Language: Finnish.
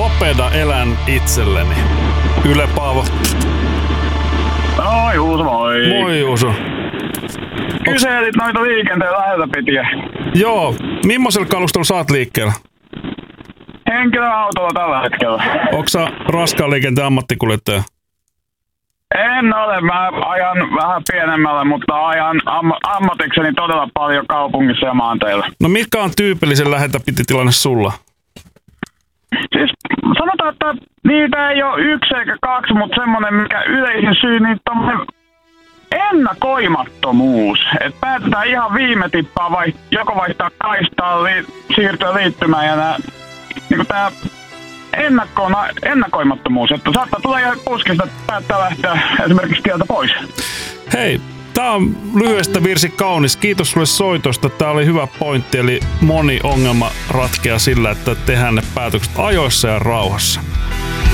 Hopeda elän itselleni. Yle Paavo. No Juuso, moi. Moi Juuso. Kyselit noita liikenteen läheltä pitiä. Joo, millaisella kalustolla sä oot liikkeellä? Henkilöautolla tällä hetkellä. Onko sä raskaan liikenteen ammattikuljettaja? En ole, mä ajan vähän pienemmällä, mutta ajan ammatikseni todella paljon kaupungissa ja maanteilla. No mitkä on tyypillisen läheltä piti tilanne sulla? Siis sanotaan, että niitä ei ole yksi eikä kaksi, mutta semmonen mikä yleisin syy, niin tommonen ennakoimattomuus. Että päätetään ihan viime tippaa joko vaihtaa kaistaa, siirtyä liittymään ja niinku tää ennakoimattomuus, että saattaa tulla ihan puskista, että päättää lähteä esimerkiksi tieltä pois. Hei, tää on lyhyestä virsi kaunis. Kiitos sulle soitosta. Tää oli hyvä pointti, eli moni ongelma ratkeaa sillä, että tehdään ne päätökset ajoissa ja rauhassa.